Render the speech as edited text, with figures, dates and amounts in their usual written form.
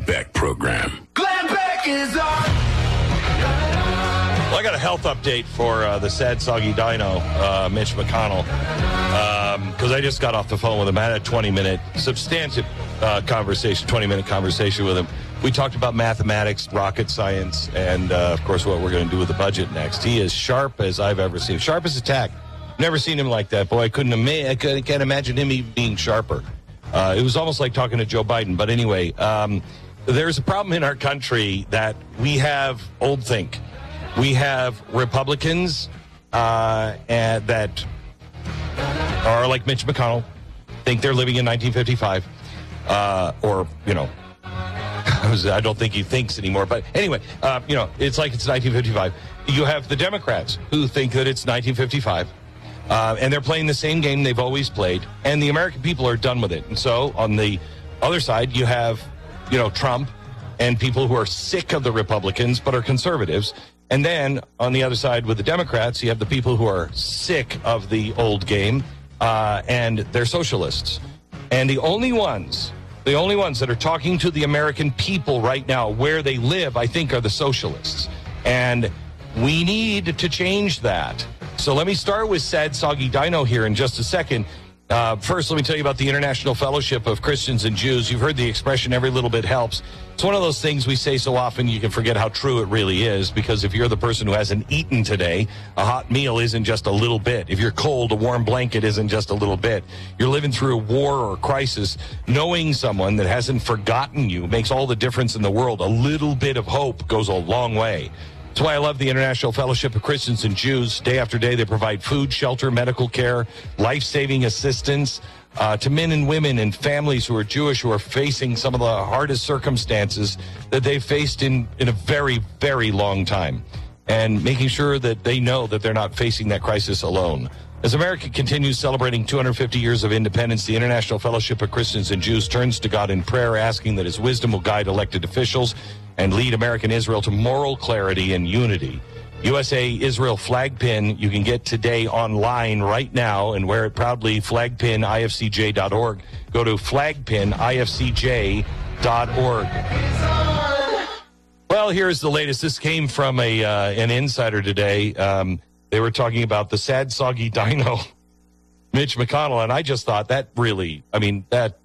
Beck Program. Glenn Beck is on. Well, I got a health update for the sad, soggy dino, Mitch McConnell, because I just got off the phone with him. I had a 20-minute, substantive conversation, 20-minute conversation with him. We talked about mathematics, rocket science, and, of course, what we're going to do with the budget next. He is sharp as I've ever seen. Sharp as a tack. Never seen him like that. Boy, I can't imagine him even being sharper. It was almost like talking to Joe Biden. But anyway, there's a problem in our country that we have old think. We have Republicans and that are like Mitch McConnell, think they're living in 1955, or, you know, I don't think he thinks anymore. But anyway, it's like it's 1955. You have the Democrats who think that it's 1955. And they're playing the same game they've always played. And the American people are done with it. And so on the other side, you have, Trump and people who are sick of the Republicans but are conservatives. And then on the other side with the Democrats, you have the people who are sick of the old game and they're socialists. And the only ones that are talking to the American people right now where they live, I think, are the socialists. And we need to change that. So let me start with Sad Soggy Dino here in just a second. First, let me tell you about the International Fellowship of Christians and Jews. You've heard the expression, every little bit helps. It's one of those things we say so often you can forget how true it really is, because if you're the person who hasn't eaten today, a hot meal isn't just a little bit. If you're cold, a warm blanket isn't just a little bit. You're living through a war or a crisis. Knowing someone that hasn't forgotten you makes all the difference in the world. A little bit of hope goes a long way. That's why I love the International Fellowship of Christians and Jews. Day after day, they provide food, shelter, medical care, life-saving assistance to men and women and families who are Jewish, who are facing some of the hardest circumstances that they've faced in a very, very long time, and making sure that they know that they're not facing that crisis alone. As America continues celebrating 250 years of independence, the International Fellowship of Christians and Jews turns to God in prayer, asking that his wisdom will guide elected officials and lead American Israel to moral clarity and unity. USA Israel flag pin you can get today online right now and wear it proudly, flagpinifcj.org. Go to flagpinifcj.org. Well, here's the latest. This came from an insider today. They were talking about the sad, soggy dino, Mitch McConnell, and I just thought that really, that